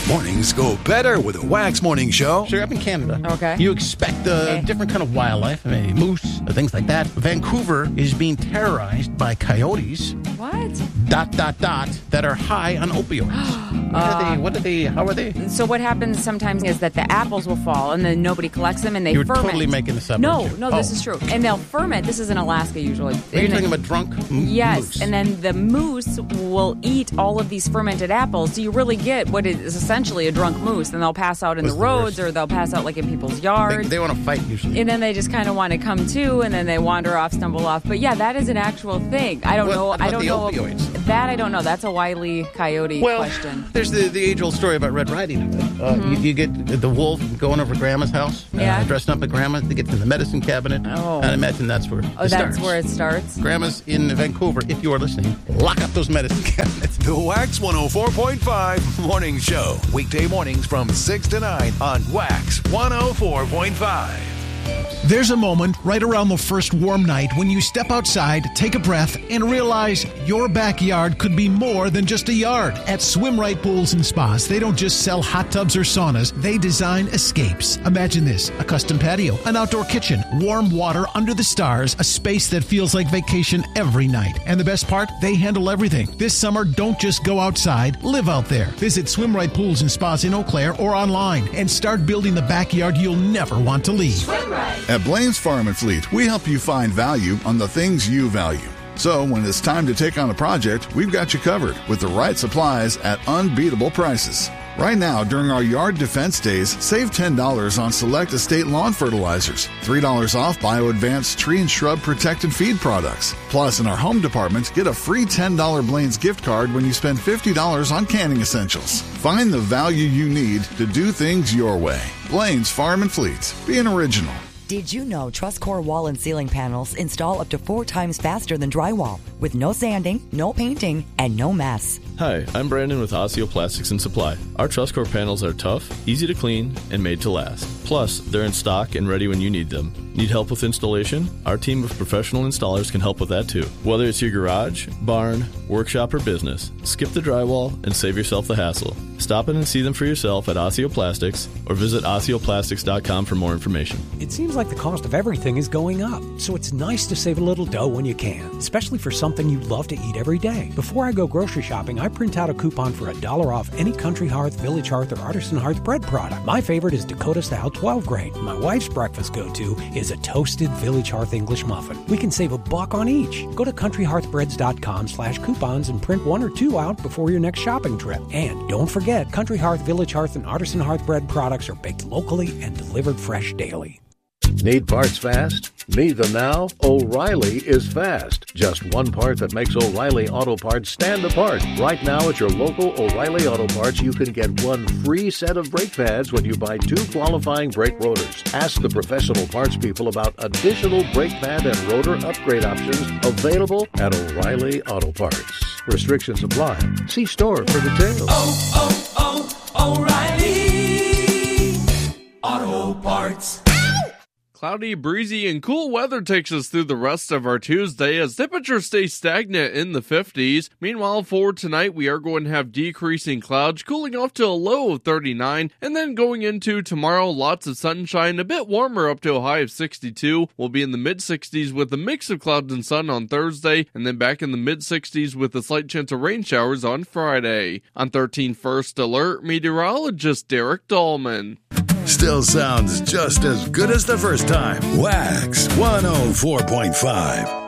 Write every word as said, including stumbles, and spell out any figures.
Mornings go better with a Wax Morning Show. So you're up in Canada. Okay. You expect a Okay. different kind of wildlife, maybe moose, or things like that. Vancouver is being terrorized by coyotes, What? dot, dot, dot, that are high on opioids. What are they? What are they? How are they? So what happens sometimes is that the apples will fall and then nobody collects them and they You're ferment. totally making this up, No, aren't you? no, this Oh. is true. And they'll ferment. This is in Alaska usually. Are you And talking then- about drunk m- Yes, moose? and then the moose will eat all of these fermented apples. So you really get what is essentially a drunk moose, and they'll pass out in Was the the roads worst. or they'll pass out like in people's They, yards. they want to fight usually. and then they just kind of want to come to, and then they wander off, stumble off. But yeah, that is an actual thing. I don't What know. about I don't the know opioids? that. I don't know. That's a Wile E. Coyote Well, question. there's the, the age-old story about Red Riding Hood. Uh, Mm-hmm. you, you get the wolf going over Grandma's house, Yeah. uh, dressing up at Grandma. They get in the medicine cabinet. Oh. And I imagine that's where Oh, it that's starts. where it starts. Grandma's in Vancouver. If you are listening, lock up those medicine cabinets. The Wax one oh four point five Morning Show. Weekday mornings from six to nine on Wax one oh four point five. There's a moment right around the first warm night when you step outside, take a breath, and realize your backyard could be more than just a yard. At Swim Right Pools and Spas, they don't just sell hot tubs or saunas, they design escapes. Imagine this: a custom patio, an outdoor kitchen, warm water under the stars, a space that feels like vacation every night. And the best part, they handle everything. This summer, don't just go outside, live out there. Visit Swim Right Pools and Spas in Eau Claire or online and start building the backyard you'll never want to leave. At Blaine's Farm and Fleet, we help you find value on the things you value. So when it's time to take on a project, we've got you covered with the right supplies at unbeatable prices. Right now, during our Yard Defense Days, save ten dollars on select estate lawn fertilizers, three dollars off Bio-Advanced tree and shrub protect and feed products. Plus, in our home department, get a free ten dollars Blaine's gift card when you spend fifty dollars on canning essentials. Find the value you need to do things your way. Blaine's Farm and Fleet. Be an original. Did you know TrustCore wall and ceiling panels install up to four times faster than drywall with no sanding, no painting, and no mess? Hi, I'm Brandon with Osseo Plastics and Supply. Our TrustCore panels are tough, easy to clean, and made to last. Plus, they're in stock and ready when you need them. Need help with installation? Our team of professional installers can help with that too. Whether it's your garage, barn, workshop, or business, skip the drywall and save yourself the hassle. Stop in and see them for yourself at Osseo Plastics or visit osseo plastics dot com for more information. It seems like the cost of everything is going up, so it's nice to save a little dough when you can, especially for something you love to eat every day. Before I go grocery shopping, I print out a coupon for a dollar off any Country Hearth, Village Hearth, or Artisan Hearth bread product. My favorite is Dakota Style twelve grain. My wife's breakfast go-to is a toasted Village Hearth English muffin. We can save a buck on each. Go to country hearth breads dot com slash coupons and print one or two out before your next shopping trip. And don't forget, Country Hearth, Village Hearth, and Artisan Hearth bread products are baked locally and delivered fresh daily. Need parts fast? Need them now? O'Reilly is fast. Just one part that makes O'Reilly Auto Parts stand apart. Right now at your local O'Reilly Auto Parts, you can get one free set of brake pads when you buy two qualifying brake rotors. Ask the professional parts people about additional brake pad and rotor upgrade options available at O'Reilly Auto Parts. Restrictions apply. See store for details. Oh, oh, oh, O'Reilly Auto Parts. Cloudy, breezy, and cool weather takes us through the rest of our Tuesday as temperatures stay stagnant in the fifties. Meanwhile, for tonight, we are going to have decreasing clouds, cooling off to a low of thirty-nine, and then going into tomorrow, lots of sunshine, a bit warmer up to a high of sixty-two. We'll be in the mid-sixties with a mix of clouds and sun on Thursday, and then back in the mid-sixties with a slight chance of rain showers on Friday. On thirteen First Alert, meteorologist Derek Dahlman. Still sounds just as good as the first time. Wax one oh four point five.